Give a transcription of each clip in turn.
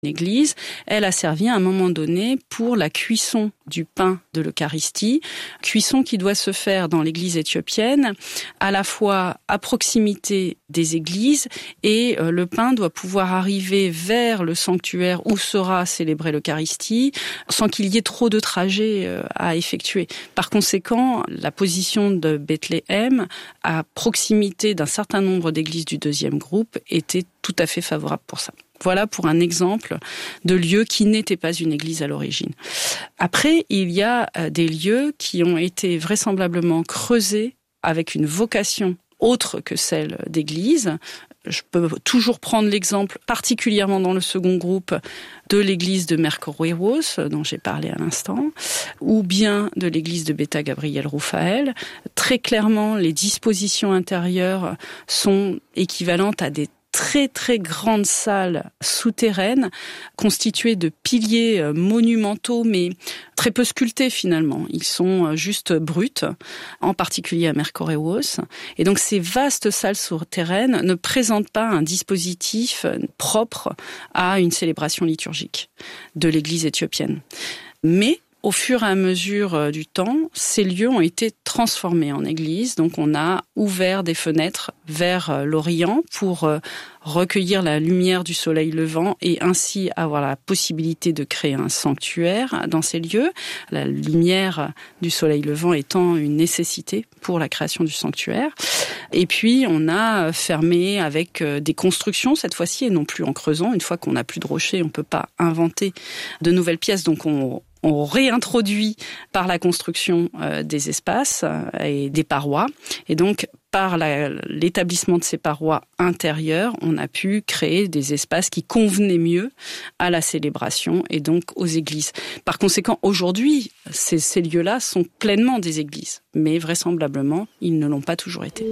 église, elle a servi à un moment donné pour la cuisson du pain de l'Eucharistie, cuisson qui doit se faire dans l'église éthiopienne, à la fois à proximité des églises, et le pain doit pouvoir arriver vers le sanctuaire où sera célébrée l'Eucharistie, sans qu'il y ait trop de trajets à effectuer. Par conséquent, la position de Bethléem, à proximité d'un certain nombre d'églises du deuxième groupe, était tout à fait favorable pour ça. Voilà pour un exemple de lieu qui n'était pas une église à l'origine. Après, il y a des lieux qui ont été vraisemblablement creusés avec une vocation autre que celle d'église. Je peux toujours prendre l'exemple, particulièrement dans le second groupe, de l'église de Mercoreiros, dont j'ai parlé à l'instant, ou bien de l'église de Beta Gabriel Rufael. Très clairement, les dispositions intérieures sont équivalentes à des très très grandes salles souterraines constituées de piliers monumentaux mais très peu sculptés finalement. Ils sont juste bruts, en particulier à Mercoreiros. Et donc ces vastes salles souterraines ne présentent pas un dispositif propre à une célébration liturgique de l'église éthiopienne. Mais au fur et à mesure du temps, ces lieux ont été transformés en église. Donc on a ouvert des fenêtres vers l'Orient pour recueillir la lumière du soleil levant et ainsi avoir la possibilité de créer un sanctuaire dans ces lieux. La lumière du soleil levant étant une nécessité pour la création du sanctuaire. Et puis on a fermé avec des constructions cette fois-ci et non plus en creusant. Une fois qu'on n'a plus de rochers, on ne peut pas inventer de nouvelles pièces. Donc on réintroduit par la construction des espaces et des parois. Et donc, par l'établissement de ces parois intérieures, on a pu créer des espaces qui convenaient mieux à la célébration et donc aux églises. Par conséquent, aujourd'hui, ces lieux-là sont pleinement des églises. Mais vraisemblablement, ils ne l'ont pas toujours été.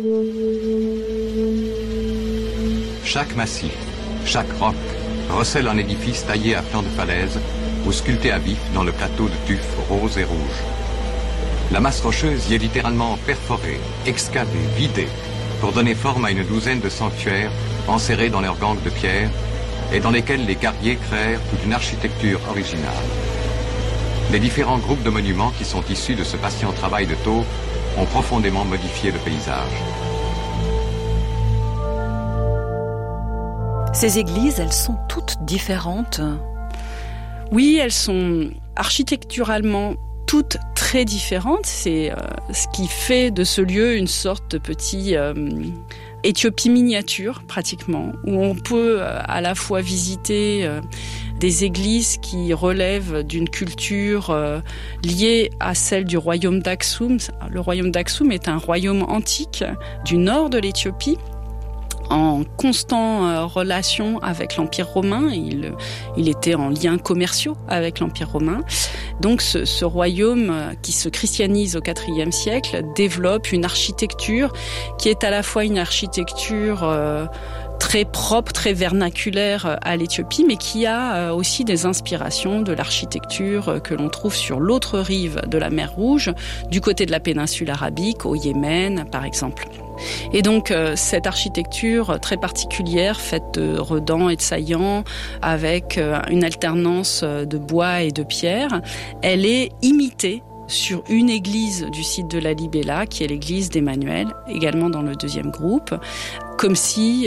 Chaque massif, chaque roc recèle un édifice taillé à flanc de falaise ou sculpté à vif dans le plateau de tuf rose et rouge. La masse rocheuse y est littéralement perforée, excavée, vidée, pour donner forme à une douzaine de sanctuaires enserrés dans leurs gangs de pierre et dans lesquels les guerriers créèrent toute une architecture originale. Les différents groupes de monuments qui sont issus de ce patient travail de taupe ont profondément modifié le paysage. Ces églises, elles sont toutes différentes. Oui, elles sont architecturalement toutes très différentes. C'est ce qui fait de ce lieu une sorte de petit Éthiopie miniature, pratiquement, où on peut à la fois visiter des églises qui relèvent d'une culture liée à celle du royaume d'Aksum. Le royaume d'Aksum est un royaume antique du nord de l'Éthiopie, en constant relation avec l'Empire romain. Il était en liens commerciaux avec l'Empire romain. Donc ce royaume qui se christianise au IVe siècle développe une architecture qui est à la fois une architecture très propre, très vernaculaire à l'Éthiopie, mais qui a aussi des inspirations de l'architecture que l'on trouve sur l'autre rive de la mer Rouge, du côté de la péninsule arabique, au Yémen par exemple. Et donc cette architecture très particulière, faite de redans et de saillants, avec une alternance de bois et de pierre, elle est imitée sur une église du site de la Libella, qui est l'église d'Emmanuel, également dans le deuxième groupe, comme si,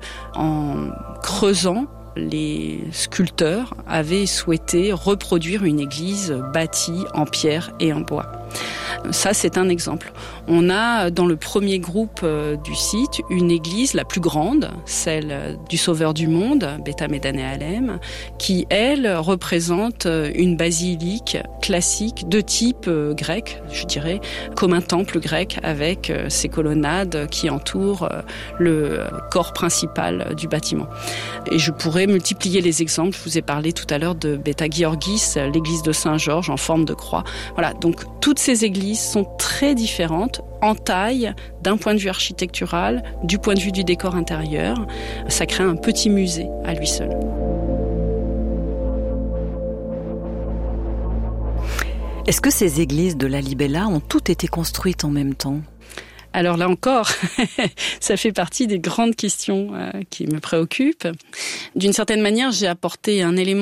en creusant, les sculpteurs avaient souhaité reproduire une église bâtie en pierre et en bois. Ça, c'est un exemple. On a dans le premier groupe du site une église la plus grande, celle du Sauveur du Monde, Beta Médanéalem, qui, elle, représente une basilique classique de type grec, je dirais, comme un temple grec avec ses colonnades qui entourent le corps principal du bâtiment. Et je pourrais multiplier les exemples. Je vous ai parlé tout à l'heure de Beta Georgis, l'église de Saint-Georges en forme de croix. Voilà, donc toutes ces églises sont très différentes en taille, d'un point de vue architectural, du point de vue du décor intérieur. Ça crée un petit musée à lui seul. Est-ce que ces églises de la Libella ont toutes été construites en même temps ? Alors là encore, ça fait partie des grandes questions qui me préoccupent. D'une certaine manière, j'ai apporté un élément